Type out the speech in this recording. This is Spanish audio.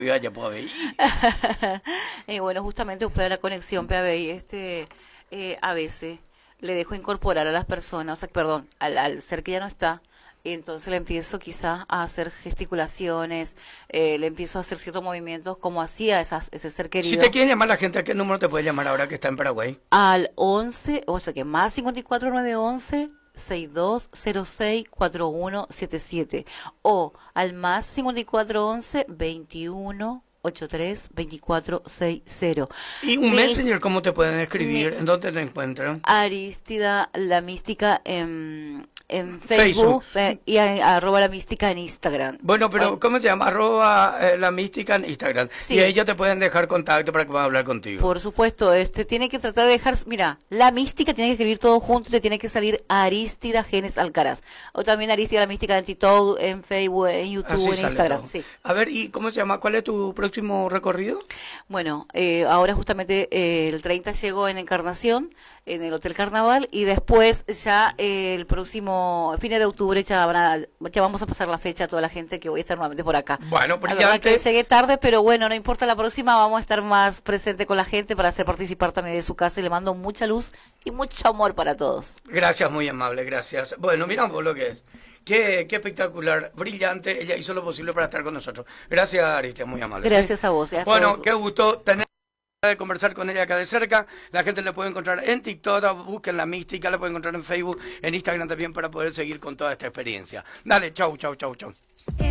allá por ahí. Bueno, justamente usted de la conexión PABI, a veces le dejo incorporar a las personas, o sea, perdón, al ser que ya no está, y entonces le empiezo quizás a hacer gesticulaciones, le empiezo a hacer ciertos movimientos como hacía ese ser Si te querido, quieren llamar la gente, ¿a qué número te puede llamar ahora que está en Paraguay? al 11, o sea que más 54911 6206 4177 o al más 5411 2183 2460. Y un Mis Messenger, ¿cómo te pueden mi, escribir? ¿En dónde te encuentran? Aristida la mística en Facebook. Facebook y arroba la mística en Instagram. Bueno, Bueno, pero ¿cómo te llama? Arroba la mística en Instagram. Y sí, ahí ya te pueden dejar contacto para que puedan hablar contigo. por supuesto, tiene que tratar de dejar, mira, la mística tiene que escribir todo junto y te tiene que salir Arístida Genes Alcaraz. O también Arístida la mística en TikTok, en Facebook, en YouTube, Así en sale Instagram, todo. sí. A ver, ¿y cómo se llama? ¿Cuál es tu próximo recorrido? Bueno, ahora justamente el 30 llego en Encarnación, en el Hotel Carnaval, y después ya el próximo fin de octubre ya vamos a pasar la fecha a toda la gente que voy a estar nuevamente por acá. Bueno, La verdad que brillante. llegué tarde, pero bueno, no importa, la próxima vamos a estar más presente con la gente para hacer participar también de su casa y le mando mucha luz y mucho amor para todos. Gracias, muy amable, gracias. Bueno, miramos Gracias. lo que es. Qué espectacular, brillante. Ella hizo lo posible para estar con nosotros. Gracias, Aristia, muy amable, ¿sí? Gracias a vos y a Bueno, todos. qué gusto tener de conversar con ella acá de cerca. La gente le puede encontrar en TikTok, busquen la mística, la puede encontrar en Facebook, en Instagram también para poder seguir con toda esta experiencia. Dale, chau, chau, chau, chau.